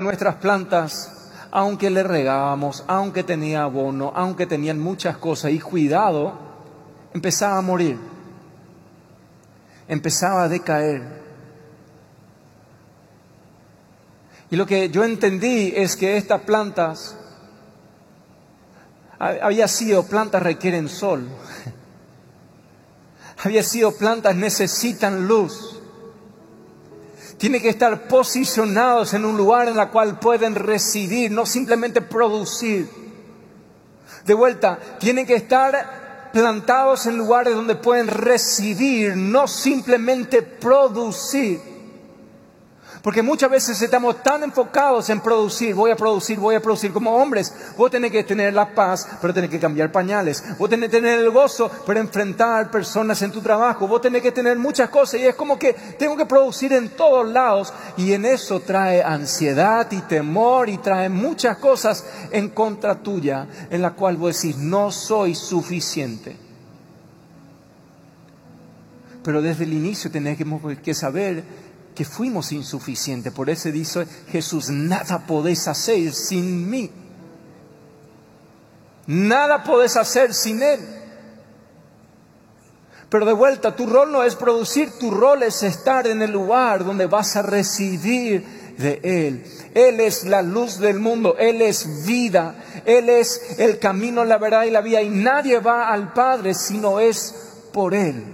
nuestras plantas, aunque le regábamos, aunque tenía abono, aunque tenían muchas cosas y cuidado, empezaba a morir, empezaba a decaer. Y lo que yo entendí es que estas plantas había sido plantas requieren sol, había sido plantas necesitan luz. Tienen que estar posicionados en un lugar en el cual pueden recibir, no simplemente producir. De vuelta, tienen que estar plantados en lugares donde pueden recibir, no simplemente producir. Porque muchas veces estamos tan enfocados en producir, voy a producir. Como hombres, vos tenés que tener la paz, pero tenés que cambiar pañales. Vos tenés que tener el gozo, pero enfrentar personas en tu trabajo. Vos tenés que tener muchas cosas y es como que tengo que producir en todos lados. Y en eso trae ansiedad y temor y trae muchas cosas en contra tuya, en la cual vos decís, no soy suficiente. Pero desde el inicio tenemos que saber que fuimos insuficientes. Por eso dice Jesús, nada podéis hacer sin mí. Nada podés hacer sin Él. Pero de vuelta, tu rol no es producir, tu rol es estar en el lugar donde vas a recibir de Él. Él es la luz del mundo, Él es vida, Él es el camino, la verdad y la vida. Y nadie va al Padre si no es por Él.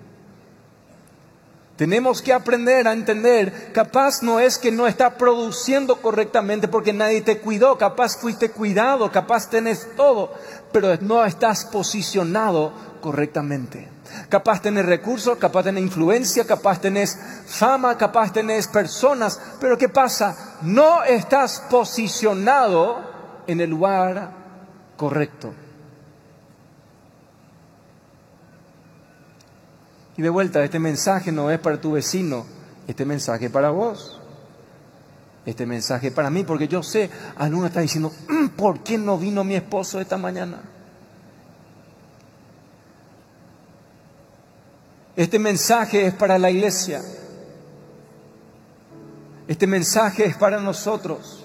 Tenemos que aprender a entender, capaz no es que no está produciendo correctamente porque nadie te cuidó, capaz fuiste cuidado, capaz tenés todo, pero no estás posicionado correctamente. Capaz tenés recursos, capaz tenés influencia, capaz tenés fama, capaz tenés personas, pero ¿qué pasa? No estás posicionado en el lugar correcto. Y de vuelta, este mensaje no es para tu vecino, este mensaje es para vos. Este mensaje es para mí, porque yo sé, alguno está diciendo, ¿por qué no vino mi esposo esta mañana? Este mensaje es para la iglesia. Este mensaje es para nosotros.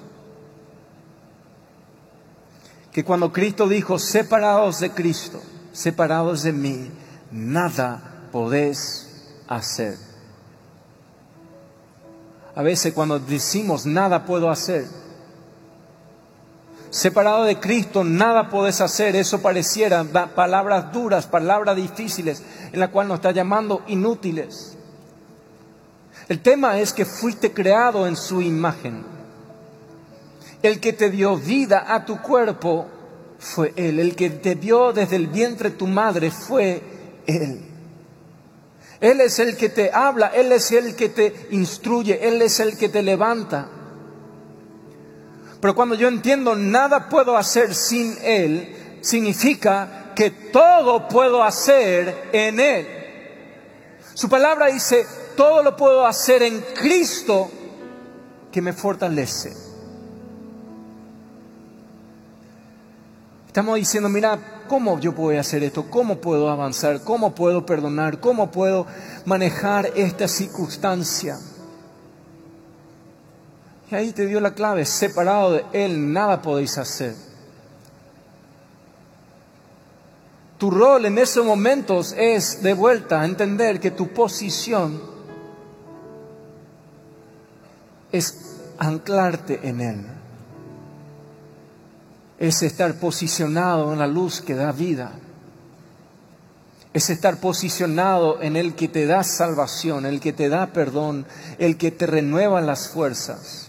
Que cuando Cristo dijo, separados de Cristo, separados de mí, nada podés hacer. A veces cuando decimos nada puedo hacer, separado de Cristo nada podés hacer, eso pareciera palabras duras, palabras difíciles, en la cual nos está llamando inútiles. El tema es que fuiste creado en su imagen. El que te dio vida a tu cuerpo fue Él. El que te vio desde el vientre de tu madre fue Él. Él es el que te habla, Él es el que te instruye, Él es el que te levanta. Pero cuando yo entiendo nada puedo hacer sin Él, significa que todo puedo hacer en Él. Su palabra dice, todo lo puedo hacer en Cristo que me fortalece. Estamos diciendo, mira, ¿cómo yo puedo hacer esto? ¿Cómo puedo avanzar? ¿Cómo puedo perdonar? ¿Cómo puedo manejar esta circunstancia? Y ahí te dio la clave, separado de Él nada podéis hacer. Tu rol en esos momentos es de vuelta a entender que tu posición es anclarte en Él. Es estar posicionado en la luz que da vida. Es estar posicionado en el que te da salvación, el que te da perdón, el que te renueva las fuerzas.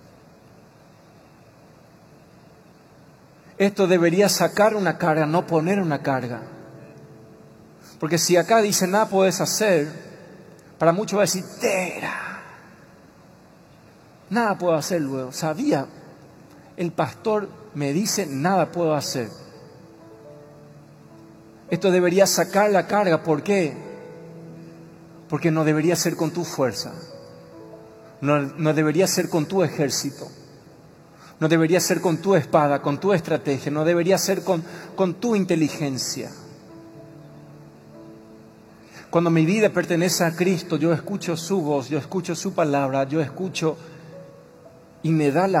Esto debería sacar una carga, no poner una carga. Porque si acá dice nada puedes hacer, para muchos va a decir, nada puedo hacer luego. Sabía, el pastor me dice nada puedo hacer. Esto debería sacar la carga. ¿Por qué? Porque no debería ser con tu fuerza. No debería ser con tu ejército. No debería ser con tu espada, con tu estrategia. No debería ser con tu inteligencia. Cuando mi vida pertenece a Cristo, yo escucho su voz, yo escucho su palabra, yo escucho y me da la